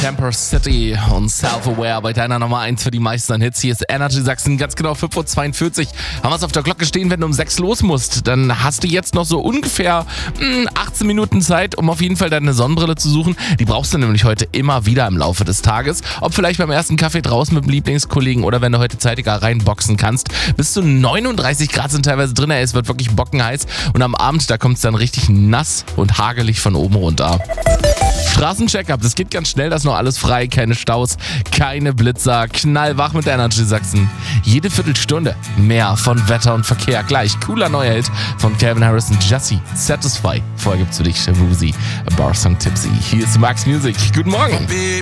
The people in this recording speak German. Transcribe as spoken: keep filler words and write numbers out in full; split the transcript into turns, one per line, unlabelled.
Camper City und Self-Aware bei deiner Nummer eins für die meisten Hits. Hier ist Energy Sachsen, ganz genau fünf Uhr zweiundvierzig. Haben wir es auf der Glocke stehen, wenn du um sechs los musst. Dann hast du jetzt noch so ungefähr mh, achtzehn Minuten Zeit, um auf jeden Fall deine Sonnenbrille zu suchen. Die brauchst du nämlich heute immer wieder im Laufe des Tages. Ob vielleicht beim ersten Kaffee draußen mit dem Lieblingskollegen oder wenn du heute zeitiger reinboxen kannst. Bis zu neununddreißig Grad sind teilweise drin. Es wird wirklich bockenheiß und am Abend, da kommt es dann richtig nass und hagelig von oben runter. Straßencheck-up, das geht ganz schnell, das ist noch alles frei, keine Staus, keine Blitzer, knallwach mit der Energy Sachsen. Jede Viertelstunde mehr von Wetter und Verkehr. Gleich cooler neuer Hit von Calvin Harris und Jessie, Satisfy. Vorher gibt's für dich Woozy, Bar Song Tipsy. Hier ist Max Music. Guten Morgen.